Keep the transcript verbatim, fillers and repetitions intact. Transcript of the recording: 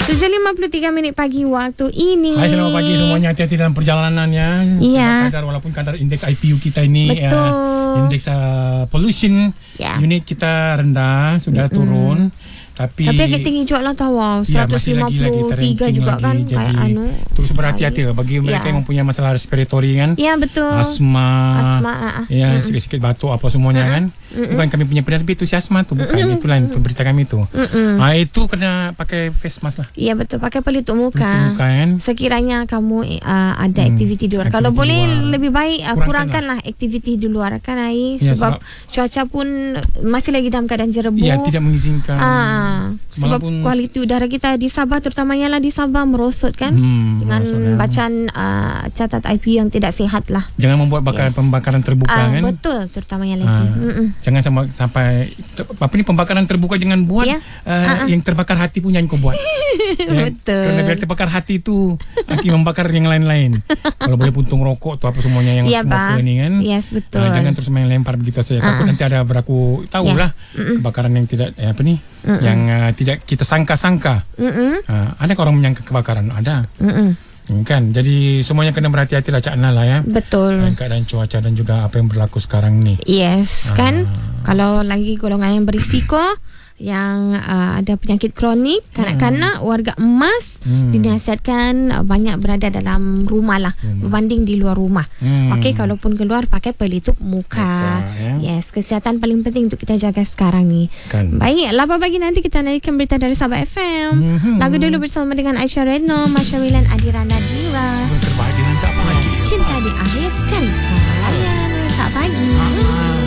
tujuh lima puluh tiga minit pagi waktu ini. Hai, selamat pagi semuanya. Hati-hati dalam perjalanan ya. Ya. Kadar, walaupun kadar indeks I P U kita ini, betul. Uh, indeks uh, pollution ya. unit kita rendah, sudah mm-hmm. turun. Tapi, Tapi agak tinggi juga lah tahu. seratus lima puluh tiga ya, juga lagi, kan kayak anu. Terus berhati-hati lah bagi mereka ya. yang mempunyai masalah respiratori kan. Ya betul. Asma. Asma. Ya, mm-mm. sikit-sikit batuk apa semuanya mm-mm. kan. Mm-mm. Bukan kami punya penyakit itu si asma tu, bukan. Mm-mm. Itu lain pemberita kami tu. Ah itu kena pakai face mask lah. Ya betul, pakai pelitup muka. Pelitup muka kan. Sekiranya kamu uh, ada hmm. aktiviti di luar. Kalau boleh luar. lebih baik uh, kurangkanlah aktiviti di luar kan Ai. Ya, sebab, sebab cuaca pun masih lagi dalam keadaan jerebu. Ya, tidak mengizinkan. Ah, sebab kualiti udara kita di Sabah, terutamanya lah di Sabah, merosot kan hmm, dengan merosot, ya. bacaan uh, catat I P U yang tidak sehat lah. Jangan membuat bakaran yes. pembakaran terbuka uh, kan. Betul, terutamanya lagi. Uh, jangan sampai, sampai apa ni pembakaran terbuka, jangan buat yeah. uh, uh-uh. yang terbakar hati punya yang kau buat. ya, betul. Kerana biar terbakar hati tu akan membakar yang lain-lain. Kalau boleh puntung rokok tu apa semuanya yang yeah, smoker ni kan. Yes, betul. Uh, jangan terus main lempar begitu saja. Takut uh-uh. nanti ada beraku tahulah yeah. kebakaran yang tidak eh, apa ni uh-uh. yang uh, tidak kita sangka-sangka. Uh, ada orang menyangka kebakaran? Ada. Uh-uh. Kan, jadi semuanya kena berhati-hati lah Cak Nala ya. Betul. Dan keadaan cuaca dan juga apa yang berlaku sekarang ni. Yes, ah. kan. Kalau lagi golongan yang berisiko, yang uh, ada penyakit kronik, kanak-kanak, hmm. warga emas hmm. dinasihatkan uh, banyak berada dalam rumah lah hmm. berbanding di luar rumah. Hmm. Okey, kalaupun keluar pakai pelitup muka. Betul, ya? Yes, kesihatan paling penting untuk kita jaga sekarang ni. Kan. Baik, lapan pagi nanti kita naikkan berita dari Sabah F M. Hmm. Lagu dulu bersama dengan Aisyah Redno, Masya Wilan, Adira Nadira. Sebentar terbaik dengan tak pagi. Cinta di akhir, kasih sayang tak pagi. Ah.